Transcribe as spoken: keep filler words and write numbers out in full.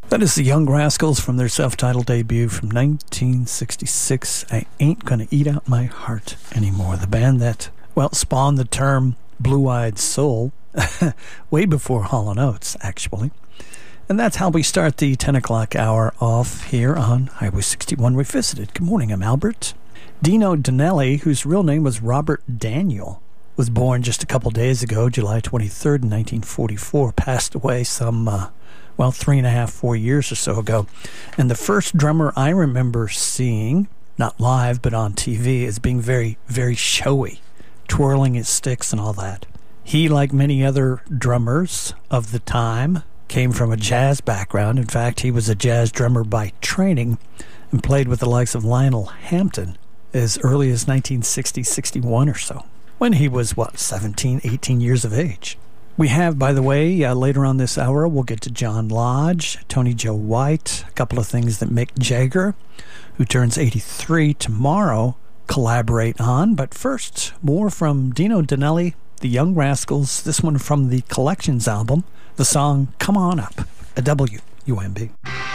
That is the Young Rascals from their self-titled debut from nineteen sixty-six, I Ain't Gonna Eat Out My Heart Anymore. The band that, well, spawned the term blue-eyed soul way before Hall and Oates, actually. And that's how we start the ten o'clock hour off here on Highway sixty-one Revisited. Good morning, I'm Albert. Dino Danelli, whose real name was Robert Daniel, was born just a couple days ago, July twenty-third, nineteen forty-four, passed away some... Uh, well, three and a half, four years or so ago. And the first drummer I remember seeing, not live, but on T V, as being very, very showy, twirling his sticks and all that. He, like many other drummers of the time, came from a jazz background. In fact, he was a jazz drummer by training and played with the likes of Lionel Hampton as early as nineteen sixty, sixty-one or so, when he was, what, seventeen, eighteen years of age. We have, by the way, uh, later on this hour, we'll get to John Lodge, Tony Joe White, a couple of things that Mick Jagger, who turns eighty-three tomorrow, collaborate on. But first, more from Dino Danelli, the Young Rascals, this one from the Collections album, the song Come On Up, a W U M B.